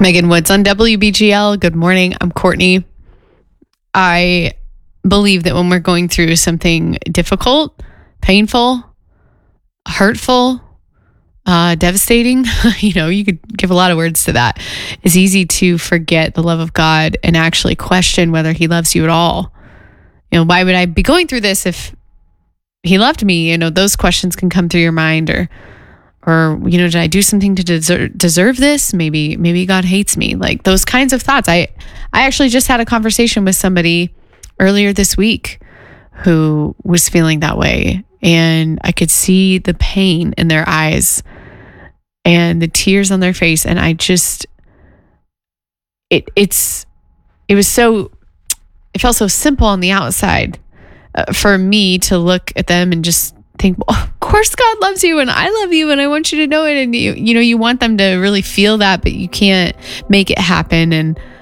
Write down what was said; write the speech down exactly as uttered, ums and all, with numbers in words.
Megan Woods on W B G L. Good morning. I'm Courtney. I believe that when we're going through something difficult, painful, hurtful, uh, devastating, you know, you could give a lot of words to that. It's easy to forget the love of God and actually question whether he loves you at all. You know, why would I be going through this if he loved me? You know, those questions can come through your mind, or Or, you know, did I do something to deserve, deserve this? Maybe, maybe God hates me. Like those kinds of thoughts. I, I actually just had a conversation with somebody earlier this week who was feeling that way. And I could see the pain in their eyes and the tears on their face. And I just, it, it's, it was so, it felt so simple on the outside uh, for me to look at them and just think, well, of course God loves you and I love you and I want you to know it. And you, you know, you want them to really feel that, but you can't make it happen. And